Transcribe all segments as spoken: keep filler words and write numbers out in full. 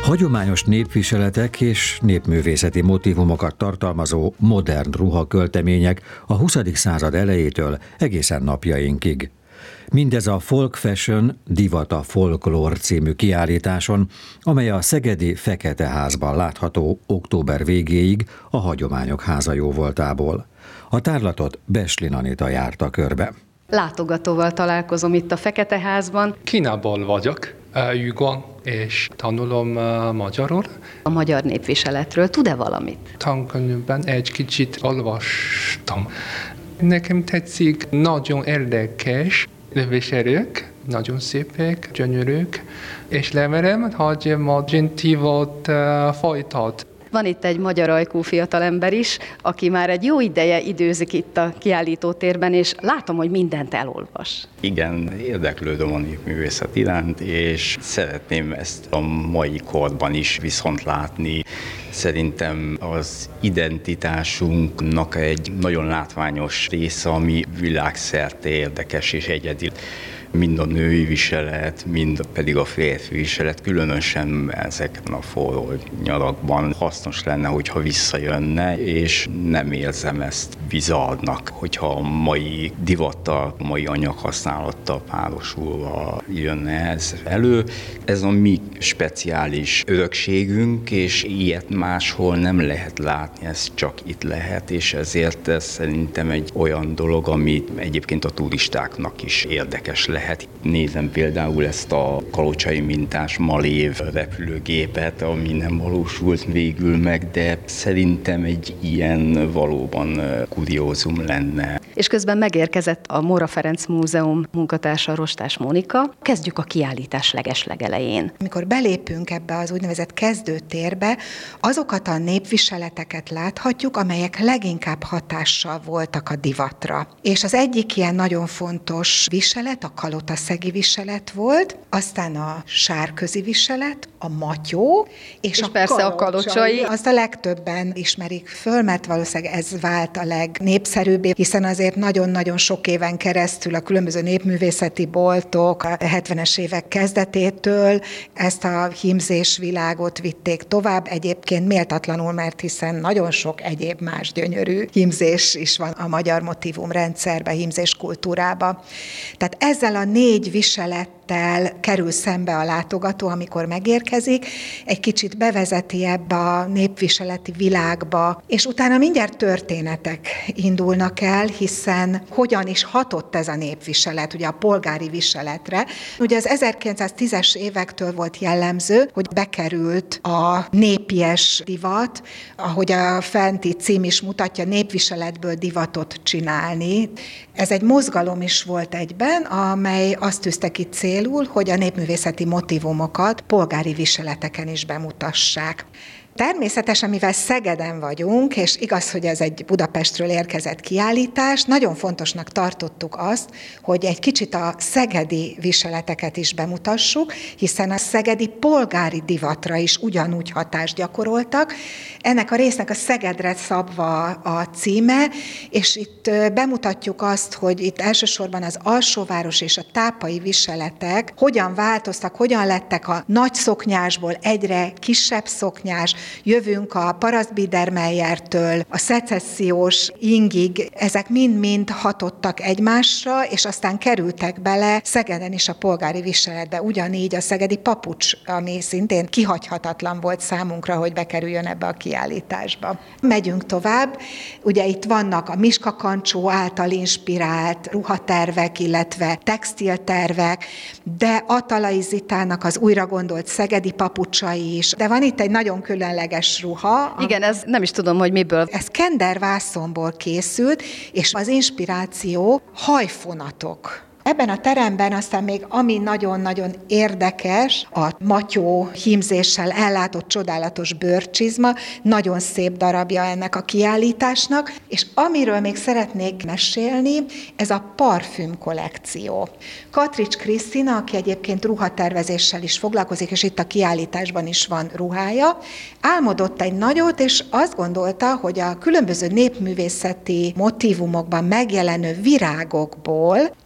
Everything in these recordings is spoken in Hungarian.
Hagyományos népviseletek és népművészeti motívumokat tartalmazó modern ruhaköltemények a huszadik század elejétől egészen napjainkig. Mindez a Folk Fashion Divat a Folklór című kiállításon, amely a szegedi Fekete Házban látható október végéig a Hagyományok Háza jóvoltából. A tárlatot Beslin Anita járta körbe. Látogatóval találkozom itt a Fekete Házban. Kínából vagyok, Yuguang, és tanulom magyarul. A magyar népviseletről tud-e valamit? Tankönyvben egy kicsit olvastam. Nekem tetszik, nagyon érdekes népviselők, nagyon szépek, gyönyörűk, és remélem, hogy Magentívot folytat. Van itt egy magyar ajkú fiatalember is, aki már egy jó ideje időzik itt a kiállítótérben, és látom, hogy mindent elolvas. Igen, érdeklődöm a népművészet iránt, és szeretném ezt a mai korban is viszont látni. Szerintem az identitásunknak egy nagyon látványos része, ami világszerte érdekes és egyedi. Mind a női viselet, mind pedig a férfi viselet, különösen ezeken a forró nyarakban hasznos lenne, hogyha visszajönne, és nem érzem ezt bizarrnak, hogyha a mai divattal, a mai anyaghasználattal párosulva jönne ez elő. Ez a mi speciális örökségünk, és ilyet máshol nem lehet látni, ez csak itt lehet, és ezért ez szerintem egy olyan dolog, ami egyébként a turistáknak is érdekes lehet. Nézem például ezt a kalocsai mintás Malév repülőgépet, ami nem valósult végül meg, de szerintem egy ilyen valóban kuriózum lenne. És közben megérkezett a Móra Ferenc Múzeum munkatársa, Rostás Mónika. Kezdjük a kiállítás legeslegelején. Amikor belépünk ebbe az úgynevezett kezdőtérbe, azokat a népviseleteket láthatjuk, amelyek leginkább hatással voltak a divatra. És az egyik ilyen nagyon fontos viselet a kalotaszegi viselet volt, aztán a sárközi viselet, a matyó, és, és a persze kalocsai. a kalocsai. Azt a legtöbben ismerik föl, mert valószínűleg ez vált a legnépszerűbbé, hiszen azért nagyon-nagyon sok éven keresztül a különböző népművészeti boltok a hetvenes évek kezdetétől ezt a hímzés világot vitték tovább. Egyébként méltatlanul, mert hiszen nagyon sok egyéb más gyönyörű hímzés is van a magyar motívumrendszerben, hímzés kultúrában. Tehát ezzel a négy viselettel kerül szembe a látogató, amikor megérkezik, egy kicsit bevezeti ebbe a népviseleti világba, és utána mindjárt történetek indulnak el, hiszen hogyan is hatott ez a népviselet, ugye a polgári viseletre. Ugye az ezerkilencszáztízes évektől volt jellemző, hogy bekerült a népies divat, ahogy a fenti cím is mutatja, népviseletből divatot csinálni. Ez egy mozgalom is volt egyben, amely azt tűzte ki célul, hogy a népművészeti motívumokat polgári viseleteken is bemutassák. Természetesen, mivel Szegeden vagyunk, és igaz, hogy ez egy Budapestről érkezett kiállítás, nagyon fontosnak tartottuk azt, hogy egy kicsit a szegedi viseleteket is bemutassuk, hiszen a szegedi polgári divatra is ugyanúgy hatást gyakoroltak. Ennek a résznek a Szegedre szabva a címe, és itt bemutatjuk azt, hogy itt elsősorban az alsóváros és a tápai viseletek hogyan változtak, hogyan lettek a nagy szoknyásból egyre kisebb szoknyás. Jövünk a Parasztbiedermeiertől, a szecessziós ingig, ezek mind-mind hatottak egymásra, és aztán kerültek bele Szegeden is a polgári viseletbe. Ugyanígy a szegedi papucs, ami szintén kihagyhatatlan volt számunkra, hogy bekerüljön ebbe a kiállításba. Megyünk tovább, ugye itt vannak a Miska Kancsó által inspirált ruhatervek, illetve textiltervek, de Atalai Zitának az újra gondolt szegedi papucsai is, de van itt egy nagyon különleges ruha. Igen, ez nem is tudom, hogy miből. Ez kender vászonból készült, és az inspiráció hajfonatok. Ebben a teremben aztán még ami nagyon-nagyon érdekes, a matyó hímzéssel ellátott csodálatos bőrcsizma, nagyon szép darabja ennek a kiállításnak, és amiről még szeretnék mesélni, ez a parfüm kollekció. Katrics Krisztina, aki egyébként ruhatervezéssel is foglalkozik, és itt a kiállításban is van ruhája, álmodott egy nagyot, és azt gondolta, hogy a különböző népművészeti motívumokban megjelenő virágokból készít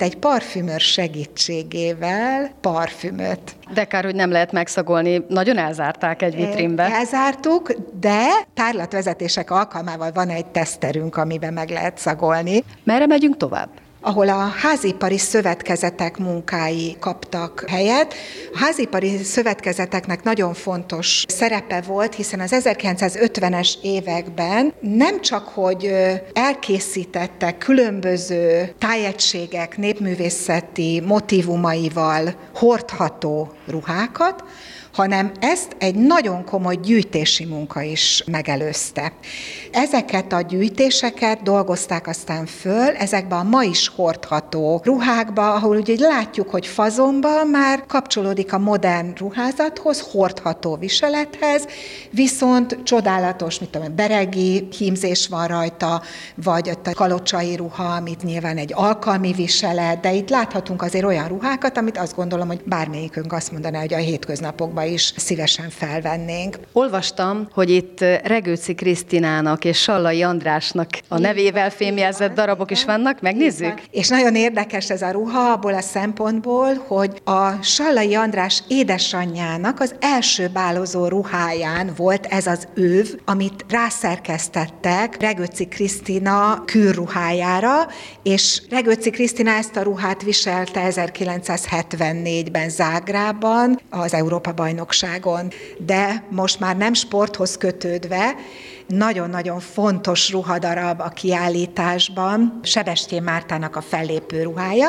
egy parfümőr segítségével parfümöt. De kár, hogy nem lehet megszagolni, nagyon elzárták egy vitrínbe. Elzártuk, de tárlatvezetések alkalmával van egy teszterünk, amiben meg lehet szagolni. Merre megyünk tovább? Ahol a házipari szövetkezetek munkái kaptak helyet. A házipari szövetkezeteknek nagyon fontos szerepe volt, hiszen az ezerkilencszázötvenes években nem csak, hogy elkészítettek különböző tájegységek népművészeti motívumaival hordható ruhákat, hanem ezt egy nagyon komoly gyűjtési munka is megelőzte. Ezeket a gyűjtéseket dolgozták aztán föl ezekbe a ma is hordható ruhákba, ahol ugye látjuk, hogy fazonban már kapcsolódik a modern ruházathoz, hordható viselethez, viszont csodálatos, mit tudom, beregi hímzés van rajta, vagy a kalocsai ruha, amit nyilván egy alkalmi viselet, de itt láthatunk azért olyan ruhákat, amit azt gondolom, hogy bármelyikünk azt mondaná, hogy a hétköznapokban is szívesen felvennénk. Olvastam, hogy itt Regőci Krisztinának és Sallai Andrásnak a nevével fémjelzett darabok is vannak, megnézzük? És nagyon érdekes ez a ruha abból a szempontból, hogy a Sallai András édesanyjának az első bálozó ruháján volt ez az öv, amit rászerkesztettek Regőci Krisztina kőruhájára, és Regőci Krisztina ezt a ruhát viselte ezerkilencszázhetvennégyben Zágrában, az Európa-bajnokságon, de most már nem sporthoz kötődve, nagyon-nagyon fontos ruhadarab a kiállításban, Sebestyén Mártának a fellépő ruhája.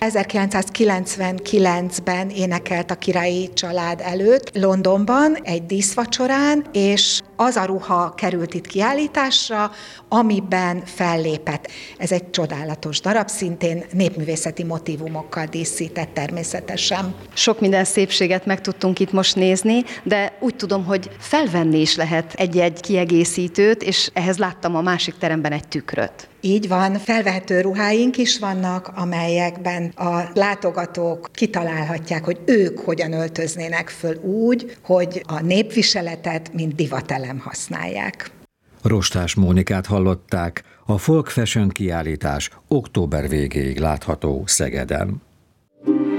ezerkilencszázkilencvenkilencben énekelt a királyi család előtt Londonban egy díszvacsorán, és az a ruha került itt kiállításra, amiben fellépett. Ez egy csodálatos darab, szintén népművészeti motívumokkal díszített természetesen. Sok minden szépséget meg tudtunk itt most nézni, de úgy tudom, hogy felvenni is lehet egy-egy kiegészítőt, és ehhez láttam a másik teremben egy tükröt. Így van, felvehető ruháink is vannak, amelyekben a látogatók kitalálhatják, hogy ők hogyan öltöznének föl úgy, hogy a népviseletet, mint divatelem használják. Rostás Mónikát hallották, a Folk Fashion kiállítás október végéig látható Szegeden.